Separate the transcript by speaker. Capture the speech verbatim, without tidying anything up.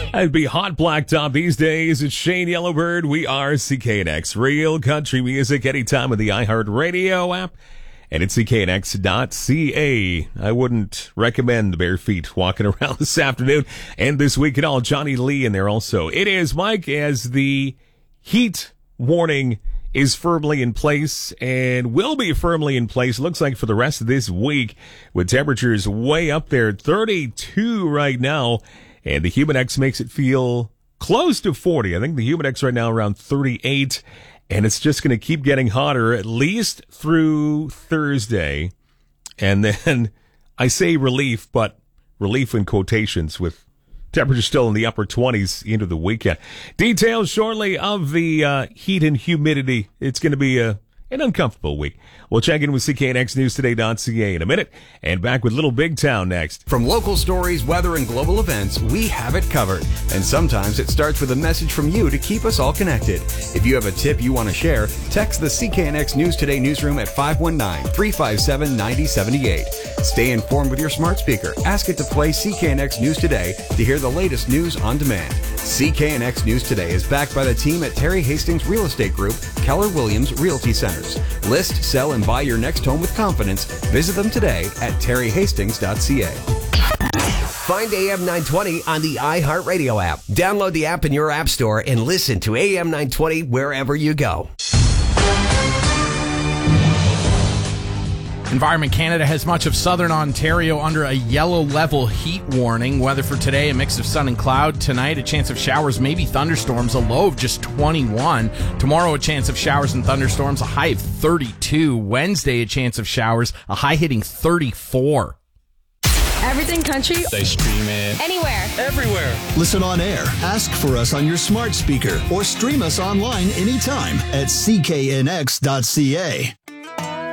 Speaker 1: I'd be hot blacktop these days. It's Shane Yellowbird. We are C K N X, real country music anytime with the iHeartRadio app and at C K N X dot C A. I wouldn't recommend bare feet walking around this afternoon and this week at all. Johnny Lee in there also. It is, Mike, as the heat warning is firmly in place and will be firmly in place, looks like, for the rest of this week, with temperatures way up there, thirty-two right now. And the Humidex makes it feel close to forty. I think the Humidex right now around thirty-eight. And it's just going to keep getting hotter at least through Thursday. And then I say relief, but relief in quotations, with temperatures still in the upper twenties into the weekend. Details shortly of the uh, heat and humidity. It's going to be a An uncomfortable week. We'll check in with C K N X News Today dot C A in a minute, and back with Little Big Town next.
Speaker 2: From local stories, weather, and global events, we have it covered. And sometimes it starts with a message from you to keep us all connected. If you have a tip you want to share, text the C K N X News Today newsroom at five one nine, three five seven, nine zero seven eight. Stay informed with your smart speaker. Ask it to play C K N X News Today to hear the latest news on demand. C K N X News Today is backed by the team at Terry Hastings Real Estate Group, Keller Williams Realty Centers. List, sell, and buy your next home with confidence. Visit them today at terry hastings dot c a.
Speaker 3: Find A M nine twenty on the iHeartRadio app. Download the app in your app store and listen to A M nine twenty wherever you go.
Speaker 4: Environment Canada has much of southern Ontario under a yellow level heat warning. Weather for today, a mix of sun and cloud. Tonight, a chance of showers, maybe thunderstorms, a low of just twenty-one. Tomorrow, a chance of showers and thunderstorms, a high of thirty-two. Wednesday, a chance of showers, a high hitting thirty-four.
Speaker 5: Everything country.
Speaker 6: They stream it
Speaker 5: anywhere.
Speaker 6: Everywhere.
Speaker 7: Listen on air, ask for us on your smart speaker, or stream us online anytime at C K N X dot C A.